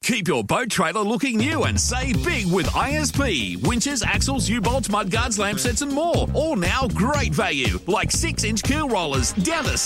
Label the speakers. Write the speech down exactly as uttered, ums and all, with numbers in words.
Speaker 1: Keep your boat trailer looking new and save big with I S P. Winches, axles, U-bolts, mudguards, lamp sets and more. All now great value, like six inch keel rollers down to